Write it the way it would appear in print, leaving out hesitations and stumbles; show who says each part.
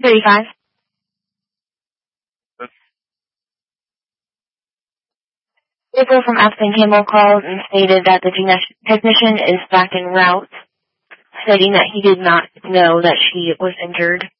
Speaker 1: 35. April from Aspen Campbell called and stated that the technician is back en route, stating that he did not know that she was injured.